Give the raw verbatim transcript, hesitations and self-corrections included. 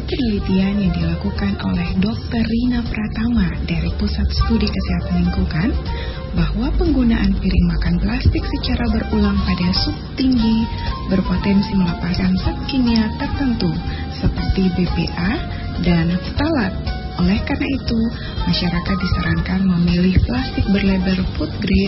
penelitian yang dilakukan oleh dokter Rina Pratama dari Pusat Studi Kesehatan Lingkungan bahwa penggunaan piring makan plastik secara berulang pada suhu tinggi berpotensi melepaskan zat kimia tertentu seperti B P A dan ftalat. Oleh karena itu, masyarakat disarankan memilih plastik berlabel food grade